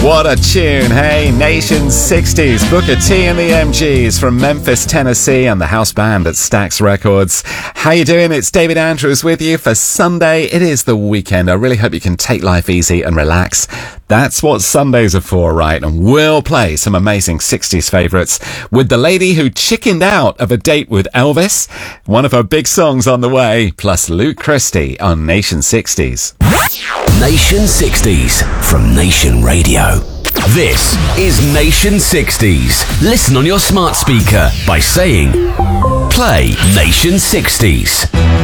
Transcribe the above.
What a tune, hey? Nation 60s, Booker T and the MGs from Memphis, Tennessee, and the house band at Stax Records. How you doing? It's David Andrews with you for Sunday. It is the weekend. I really hope you can take life easy and relax. That's what Sundays are for, right? And we'll play some amazing 60s favourites with the lady who chickened out of a date with Elvis, one of her big songs on the way, plus Luke Christie on Nation 60s. Nation 60s from Nation Radio. This is Nation 60s. Listen on your smart speaker by saying, play Nation 60s.